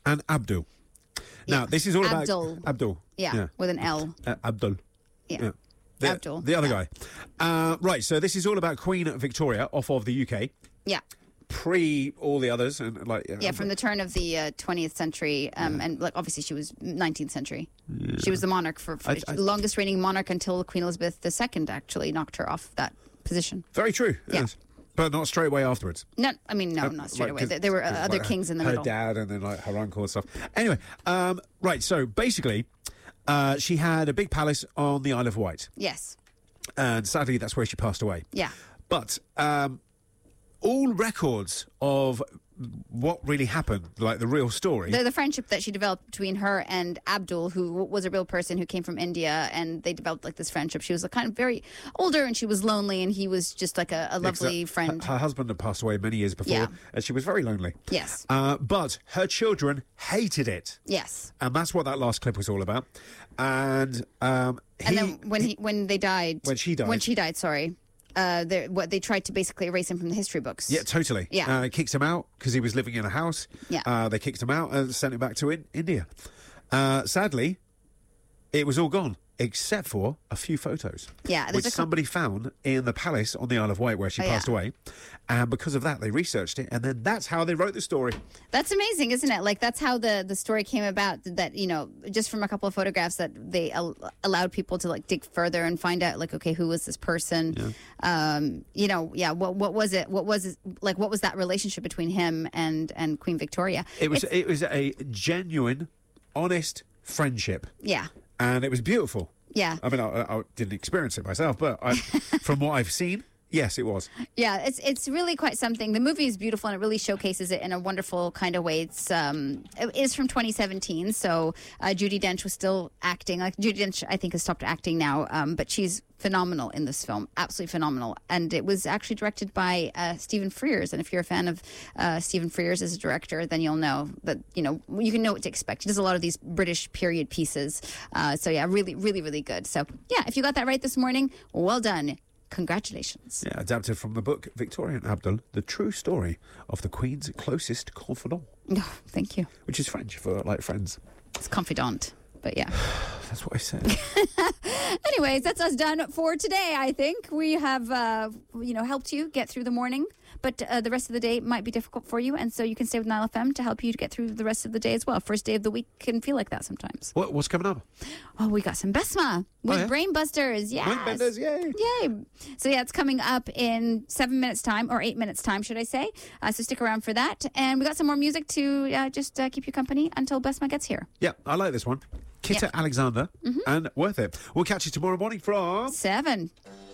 and Abdul. Now, this is all Abdul. about... Abdul. Yeah, with an L. Abdul. Yeah. Abdul. The other guy. Right, so this is all about Queen Victoria off of the UK. Yeah. Pre all the others. And from the turn of the 20th century. And obviously she was 19th century. Yeah. She was the monarch for longest reigning monarch until Queen Elizabeth II actually knocked her off that position. Very true. Yeah. Yes. But not straight away afterwards. No, I mean, no, not straight away. There were other kings in the middle. Her dad and then her uncle and stuff. Anyway, right, so basically, she had a big palace on the Isle of Wight. Yes. And sadly, that's where she passed away. Yeah. But all records of what really happened, like the real story... The friendship that she developed between her and Abdul, who was a real person who came from India, and they developed like this friendship. She was kind of very older, and she was lonely, and he was just like a lovely friend. Her husband had passed away many years before, and she was very lonely. Yes. But her children hated it. Yes. And that's what that last clip was all about. And then when she died, sorry. They tried to basically erase him from the history books. Yeah, totally. Yeah. Kicked him out because he was living in a house. Yeah. They kicked him out and sent him back to India. Sadly, it was all gone, except for a few photos. Yeah. Which somebody found in the palace on the Isle of Wight where she passed away. And because of that, they researched it. And then that's how they wrote the story. That's amazing, isn't it? Like, that's how the story came about, that, just from a couple of photographs that they allowed people to, like, dig further and find out, like, okay, who was this person? Yeah. What was it? What was that relationship between him and Queen Victoria? It was a genuine, honest friendship. Yeah. And it was beautiful. Yeah. I mean, I didn't experience it myself, but from what I've seen, yes, it was. Yeah, it's really quite something. The movie is beautiful, and it really showcases it in a wonderful kind of way. It is from 2017, so Judi Dench was still acting. Like, Judi Dench, I think, has stopped acting now, but she's phenomenal in this film, absolutely phenomenal. And it was actually directed by Stephen Frears, and if you're a fan of Stephen Frears as a director, then you'll know that, you can know what to expect. He does a lot of these British period pieces. So yeah, really, really, really good. So yeah, if you got that right this morning, well done. Congratulations. Yeah, adapted from the book Victoria and Abdul, The True Story of the Queen's Closest Confidant. Oh, thank you. Which is French for, like, friends. It's confidant, but yeah. That's what I said. Anyways, that's us done for today, I think. We have, helped you get through the morning, but the rest of the day might be difficult for you, and so you can stay with Nile FM to help you to get through the rest of the day as well. First day of the week can feel like that sometimes. What's coming up? Oh, we got some Besma with Brain Busters. Yes. Brain Busters, yay. Yay. So yeah, it's coming up in 7 minutes time, or 8 minutes time, should I say. So stick around for that. And we got some more music to just keep you company until Besma gets here. Yeah, I like this one. Kitta Alexander and Worth It. We'll catch you tomorrow morning from 7.